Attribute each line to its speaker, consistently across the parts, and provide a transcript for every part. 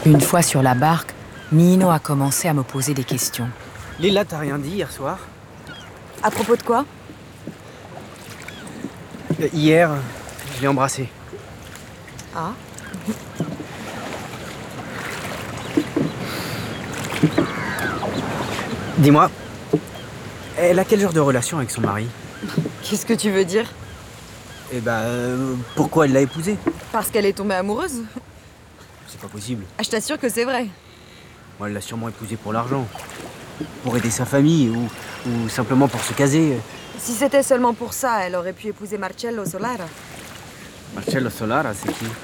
Speaker 1: Une fois sur la barque, Nino a commencé à me poser des questions.
Speaker 2: Lila, t'as rien dit hier soir?
Speaker 3: À propos de quoi?
Speaker 2: Hier, je l'ai embrassée.
Speaker 3: Ah.
Speaker 2: Dis-moi, elle a quel genre de relation avec son mari?
Speaker 3: Qu'est-ce que tu veux dire?
Speaker 2: Eh ben, pourquoi elle l'a épousé?
Speaker 3: Parce qu'elle est tombée amoureuse?
Speaker 2: C'est pas possible.
Speaker 3: Ah, je t'assure que c'est vrai.
Speaker 2: Moi, elle l'a sûrement épousé pour l'argent. Pour aider sa famille ou simplement pour se caser.
Speaker 3: Si c'était seulement pour ça, elle aurait pu épouser Marcello Solara.
Speaker 2: Marcello Solara, c'est qui?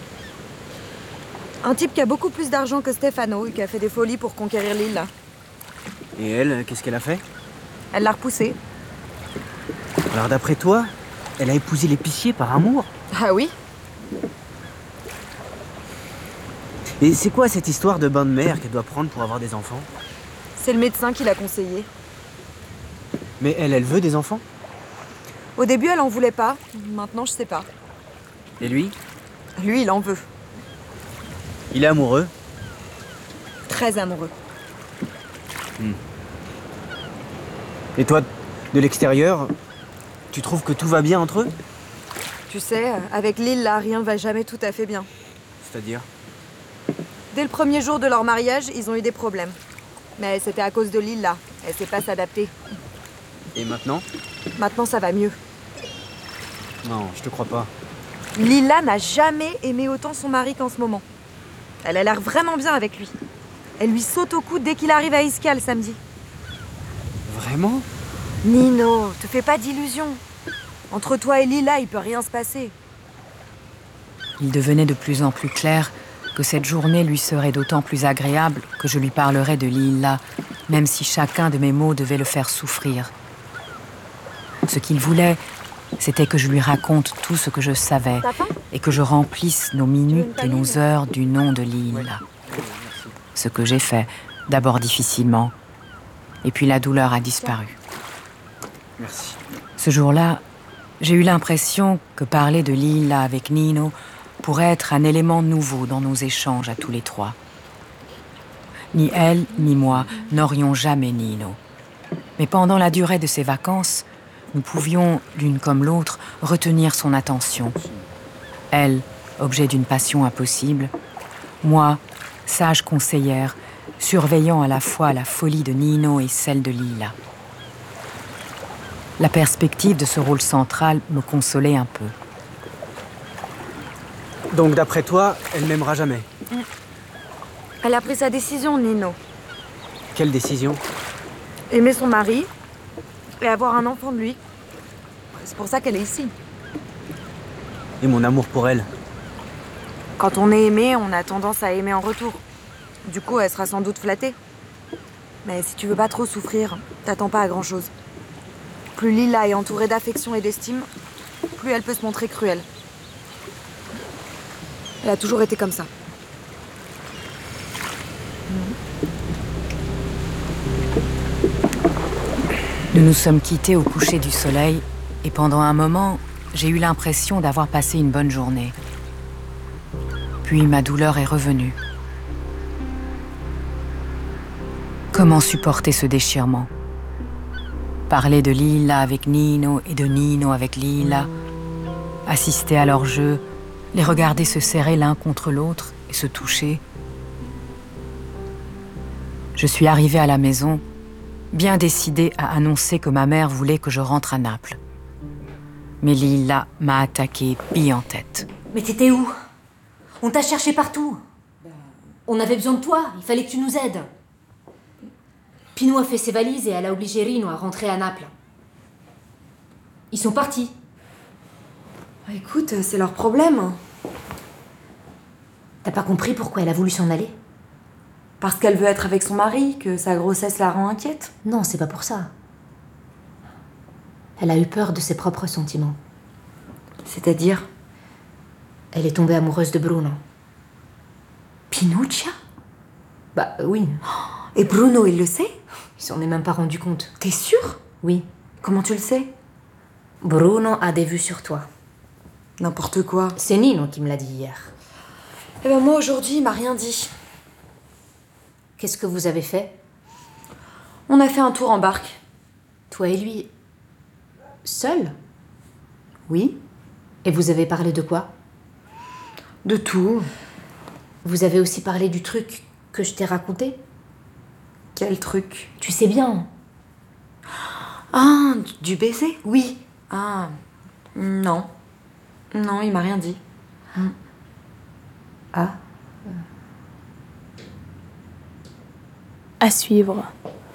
Speaker 3: Un type qui a beaucoup plus d'argent que Stefano et qui a fait des folies pour conquérir l'île.
Speaker 2: Et elle, qu'est-ce qu'elle a fait?
Speaker 3: Elle l'a repoussé.
Speaker 2: Alors d'après toi, elle a épousé l'épicier par amour?
Speaker 3: Ah oui?
Speaker 2: Et c'est quoi cette histoire de bain de mer qu'elle doit prendre pour avoir des enfants?
Speaker 3: C'est le médecin qui l'a conseillé.
Speaker 2: Mais elle veut des enfants?
Speaker 3: Au début, elle en voulait pas. Maintenant, je sais pas.
Speaker 2: Et lui?
Speaker 3: Lui, il en veut.
Speaker 2: Il est amoureux?
Speaker 3: Très amoureux.
Speaker 2: Et toi, de l'extérieur, tu trouves que tout va bien entre eux?
Speaker 3: Tu sais, avec l'île, là, rien va jamais tout à fait bien.
Speaker 2: C'est-à-dire?
Speaker 3: Dès le premier jour de leur mariage, ils ont eu des problèmes. Mais c'était à cause de l'île, là. Elle sait pas s'adapter.
Speaker 2: Et maintenant?
Speaker 3: Maintenant, ça va mieux.
Speaker 2: Non, je te crois pas.
Speaker 3: Lila n'a jamais aimé autant son mari qu'en ce moment. Elle a l'air vraiment bien avec lui. Elle lui saute au cou dès qu'il arrive à Ischia le samedi.
Speaker 2: Vraiment?
Speaker 3: Nino, te fais pas d'illusions. Entre toi et Lila, il peut rien se passer.
Speaker 1: Il devenait de plus en plus clair que cette journée lui serait d'autant plus agréable que je lui parlerais de Lila, même si chacun de mes mots devait le faire souffrir. Ce qu'il voulait, c'était que je lui raconte tout ce que je savais et que je remplisse nos minutes et nos heures du nom de Lila. Ce que j'ai fait, d'abord difficilement, et puis la douleur a disparu.
Speaker 2: Merci.
Speaker 1: Ce jour-là, j'ai eu l'impression que parler de Lila avec Nino pourrait être un élément nouveau dans nos échanges à tous les trois. Ni elle, ni moi n'aurions jamais Nino. Mais pendant la durée de ses vacances, nous pouvions, l'une comme l'autre, retenir son attention. Elle, objet d'une passion impossible. Moi, sage conseillère, surveillant à la fois la folie de Nino et celle de Lila. La perspective de ce rôle central me consolait un peu.
Speaker 2: Donc d'après toi, elle m'aimera jamais?
Speaker 3: Elle a pris sa décision, Nino.
Speaker 2: Quelle décision?
Speaker 3: Aimer son mari et avoir un enfant de lui. C'est pour ça qu'elle est ici.
Speaker 2: Et mon amour pour elle?
Speaker 3: Quand on est aimé, on a tendance à aimer en retour. Du coup, elle sera sans doute flattée. Mais si tu veux pas trop souffrir, t'attends pas à grand-chose. Plus Lila est entourée d'affection et d'estime, plus elle peut se montrer cruelle. Elle a toujours été comme ça.
Speaker 1: Nous nous sommes quittés au coucher du soleil et pendant un moment, j'ai eu l'impression d'avoir passé une bonne journée. Puis ma douleur est revenue. Comment supporter ce déchirement? Parler de Lila avec Nino et de Nino avec Lila, assister à leur jeu, les regarder se serrer l'un contre l'autre et se toucher. Je suis arrivée à la maison, bien décidée à annoncer que ma mère voulait que je rentre à Naples. Mais Lila m'a attaquée bille en tête.
Speaker 4: Mais t'étais où? On t'a cherché partout. On avait besoin de toi, il fallait que tu nous aides. Pino a fait ses valises et elle a obligé Rino à rentrer à Naples. Ils sont partis.
Speaker 3: Écoute, c'est leur problème.
Speaker 4: T'as pas compris pourquoi elle a voulu s'en aller?
Speaker 3: Parce qu'elle veut être avec son mari, que sa grossesse la rend inquiète.
Speaker 4: Non, c'est pas pour ça. Elle a eu peur de ses propres sentiments.
Speaker 3: C'est-à-dire?
Speaker 4: Elle est tombée amoureuse de Bruno.
Speaker 3: Pinuccia?
Speaker 4: Bah oui.
Speaker 3: Et Bruno, il le sait?
Speaker 4: Il s'en est même pas rendu compte.
Speaker 3: T'es sûre?
Speaker 4: Oui.
Speaker 3: Comment tu le sais?
Speaker 4: Bruno a des vues sur toi.
Speaker 3: N'importe quoi.
Speaker 4: C'est Nino qui me l'a dit hier.
Speaker 3: Eh ben moi, aujourd'hui, il m'a rien dit.
Speaker 4: Qu'est-ce que vous avez fait?
Speaker 3: On a fait un tour en barque.
Speaker 4: Toi et lui. Seul?
Speaker 3: Oui.
Speaker 4: Et vous avez parlé de quoi?
Speaker 3: De tout.
Speaker 4: Vous avez aussi parlé du truc que je t'ai raconté?
Speaker 3: Quel truc?
Speaker 4: Tu sais bien.
Speaker 3: Ah, du baiser?
Speaker 4: Oui.
Speaker 3: Ah, non. Non, il m'a rien dit.
Speaker 4: Ah.
Speaker 5: À suivre.